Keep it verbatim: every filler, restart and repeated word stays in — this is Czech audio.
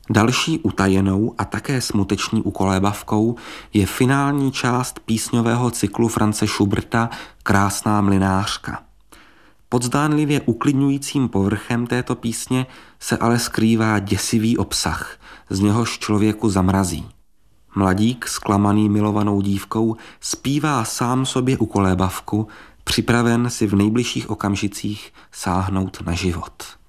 Další utajenou a také smuteční ukolébavkou je finální část písňového cyklu Franze Schuberta Krásná mlynářka. Pod zdánlivě uklidňujícím povrchem této písně se ale skrývá děsivý obsah, z něhož člověku zamrazí. Mladík, zklamaný milovanou dívkou, zpívá sám sobě ukolébavku, připraven si v nejbližších okamžicích sáhnout na život.